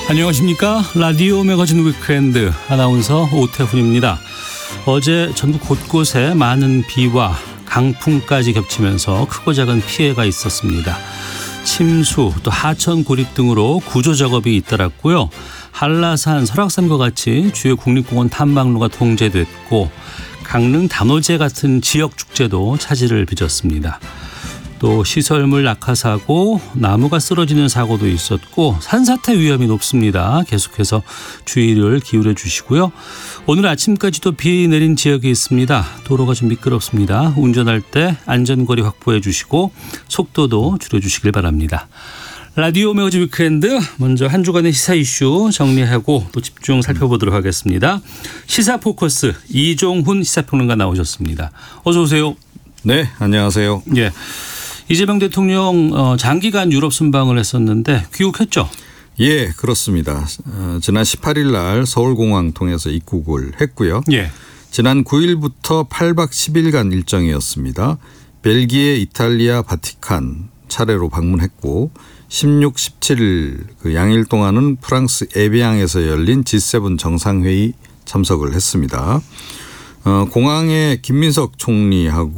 안녕하십니까. 라디오 매거진 위크엔드 아나운서 오태훈입니다. 어제 전국 곳곳에 많은 비와 강풍까지 겹치면서 크고 작은 피해가 있었습니다. 침수 또 하천 고립 등으로 구조 작업이 잇따랐고요. 한라산, 설악산과 같이 주요 국립공원 탐방로가 통제됐고 강릉 단오제 같은 지역 축제도 차질을 빚었습니다. 또 시설물 낙하사고, 나무가 쓰러지는 사고도 있었고 산사태 위험이 높습니다. 계속해서 주의를 기울여 주시고요. 오늘 아침까지도 비 내린 지역이 있습니다. 도로가 좀 미끄럽습니다. 운전할 때 안전거리 확보해 주시고 속도도 줄여주시길 바랍니다. 라디오 매거진 위크엔드, 먼저 한 주간의 시사 이슈 정리하고 또 집중 살펴보도록 하겠습니다. 시사 포커스 이종훈 시사평론가 나오셨습니다. 어서 오세요. 네, 안녕하세요. 예. 이재명 대통령 장기간 유럽 순방을 했었는데 귀국했죠? 예, 그렇습니다. 지난 18일 날 서울공항 통해서 입국을 했고요. 예. 지난 9일부터 8박 10일간 일정이었습니다. 벨기에, 이탈리아, 바티칸 차례로 방문했고 16, 17일 그 양일 동안은 프랑스 에비앙에서 열린 G7 정상회의 참석을 했습니다. 공항에 김민석 총리하고